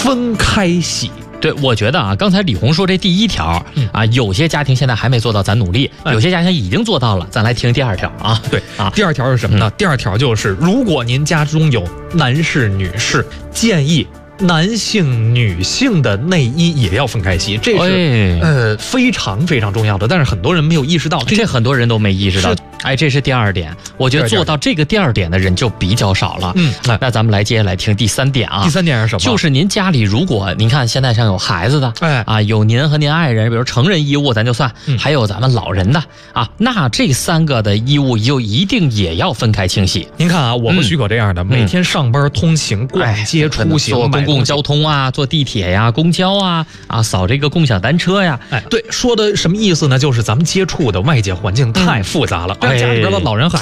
分开洗。 对，我觉得啊，刚才李红说这第一条啊，有些家庭现在还没做到，咱努力；有些家庭已经做到了，咱来听第二条啊。 对啊，第二条是什么呢？第二条就是，如果您家中有男士、女士，建议男性、女性的内衣也要分开洗，这是非常非常重要的，但是很多人没有意识到， 这很多人都没意识到。哎，这是第二点，我觉得做到这个第二点的人就比较少了。那咱们来接下来听第三点啊。 第三点是什么？ 就是您家里如果您看现在像有孩子的，有您和您爱人，比如成人衣物咱就算，还有咱们老人的啊，那这3个的衣物就一定也要分开清洗。 您看啊，我和许可这样的，每天上班通勤、逛街、出行、 坐公共交通啊，坐地铁呀、公交啊，扫这个共享单车呀。 对，说的什么意思呢？就是咱们接触的外界环境太复杂了。家里边的老人和